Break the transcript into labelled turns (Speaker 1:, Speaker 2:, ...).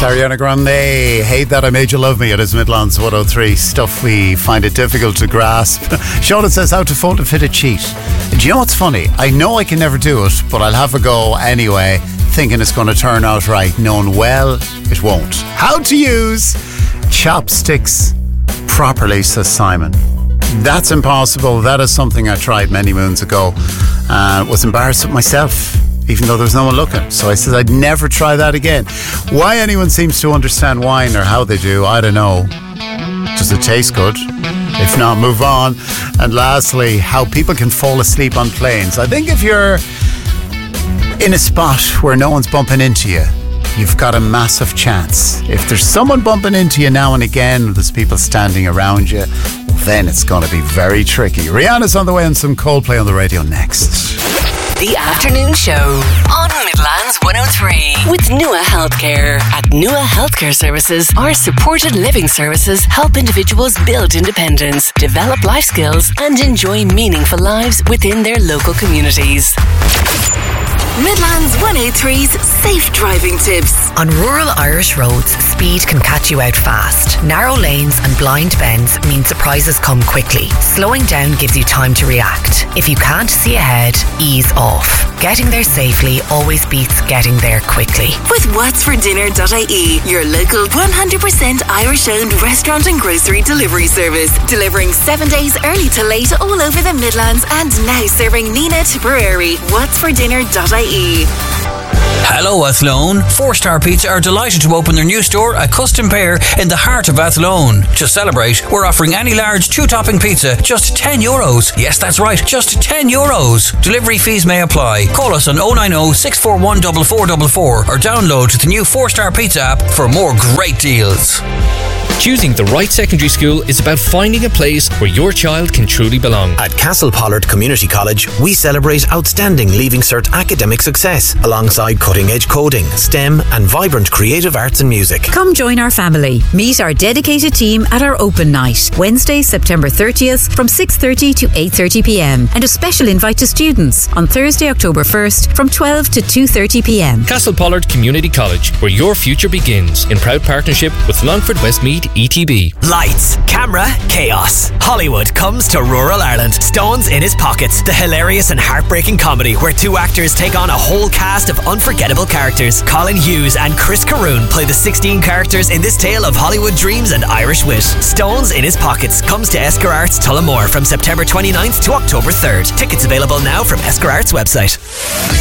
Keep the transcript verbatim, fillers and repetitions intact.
Speaker 1: Ariana Grande, Hate That I Made You Love Me. It is Midlands one oh three. Stuff we find it difficult to grasp. Sean says, how to fold and fit a cheat. Do you know what's funny? I know I can never do it, but I'll have a go anyway, thinking it's going to turn out right, knowing well it won't. How to use chopsticks properly, says Simon. That's impossible. That is something I tried many moons ago and was embarrassed with myself, even though there was no one looking. So I said I'd never try that again. Why anyone seems to understand wine or how they do, I don't know. Does it taste good? If not, move on. And lastly, how people can fall asleep on planes. I think if you're in a spot where no one's bumping into you, you've got a massive chance. If there's someone bumping into you now and again, or there's people standing around you, well, then it's going to be very tricky. Rihanna's on the way and some Coldplay on the radio next.
Speaker 2: The Afternoon Show on Midlands one oh three with Nua Healthcare. At Nua Healthcare Services, our supported living services help individuals build independence, develop life skills, and enjoy meaningful lives within their local communities. Midlands one oh three's safe driving tips.
Speaker 3: On rural Irish roads, speed can catch you out fast. Narrow lanes and blind bends mean surprises come quickly. Slowing down gives you time to react. If you can't see ahead, ease off. Getting there safely always beats getting there quickly.
Speaker 2: With whats for dinner dot I E, your local one hundred percent Irish-owned restaurant and grocery delivery service. Delivering seven days early to late all over the Midlands and now serving Nina Tipperary. whats for dinner dot I E.
Speaker 4: Hello Athlone. Four Star Pizza are delighted to open their new store at Custom Pear in the heart of Athlone. To celebrate, we're offering any large two-topping pizza just ten euros. Yes, that's right, just ten euros. Delivery fees may apply. Call us on oh nine oh, six four one, four four four four or download the new Four Star Pizza app for more great deals.
Speaker 5: Choosing the right secondary school is about finding a place where your child can truly belong.
Speaker 6: At Castlepollard Community College, we celebrate outstanding Leaving Cert academic success alongside cutting-edge coding, STEM and vibrant creative arts and music.
Speaker 7: Come join our family. Meet our dedicated team at our open night, Wednesday, September thirtieth from six thirty to eight thirty p m and a special invite to students on Thursday, October first from twelve to two thirty p m.
Speaker 5: Castlepollard Community College, where your future begins, in proud partnership with Longford Westmead E T B.
Speaker 8: Lights, camera, chaos. Hollywood comes to rural Ireland. Stones in His Pockets, the hilarious and heartbreaking comedy where two actors take on a whole cast of unforgettable characters. Colin Hughes and Chris Caroon play the sixteen characters in this tale of Hollywood dreams and Irish wit. Stones in His Pockets comes to Esker Arts Tullamore from September twenty-ninth to October third. Tickets available now from Esker Arts website.